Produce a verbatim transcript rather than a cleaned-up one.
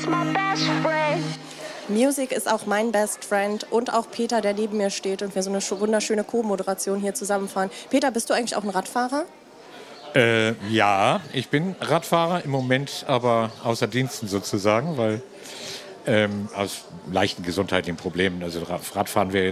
Music ist auch mein Best Friend und auch Peter, der neben mir steht und wir so eine wunderschöne Co-Moderation hier zusammenfahren. Peter, bist du eigentlich auch ein Radfahrer? Äh, ja, ich bin Radfahrer, im Moment aber außer Diensten sozusagen, weil ähm, aus leichten gesundheitlichen Problemen, also Radfahren wäre